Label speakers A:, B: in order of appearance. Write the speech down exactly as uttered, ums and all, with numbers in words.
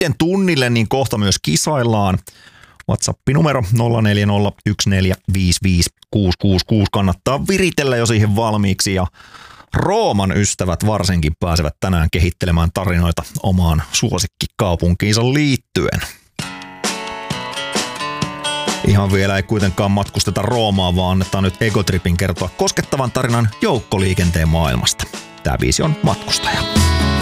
A: sitten tunnille, niin kohta myös kisaillaan. WhatsApp-numero nolla neljä nolla yksi neljä viisi viisi kuusi kuusi kuusi kannattaa viritellä jo siihen valmiiksi ja Rooman ystävät varsinkin pääsevät tänään kehittelemään tarinoita omaan suosikkikaupunkiinsa liittyen. Ihan vielä ei kuitenkaan matkusteta Roomaan, vaan annetaan nyt Egotripin kertoa koskettavan tarinan joukkoliikenteen maailmasta. Tämä biisi on Matkustaja.